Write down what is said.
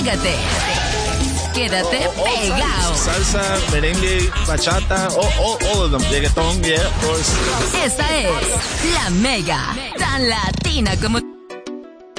pégate. Quédate pegado. Salsa, merengue, bachata, all of them. Reggaeton, yeah, of course. Esta es la Mega, tan latina como